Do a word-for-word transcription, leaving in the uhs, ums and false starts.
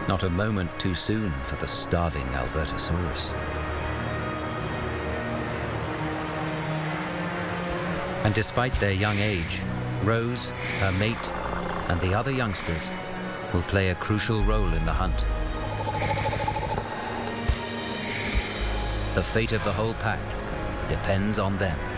Not a moment too soon for the starving Albertosaurus. And despite their young age, Rose, her mate, and the other youngsters will play a crucial role in the hunt. The fate of the whole pack depends on them.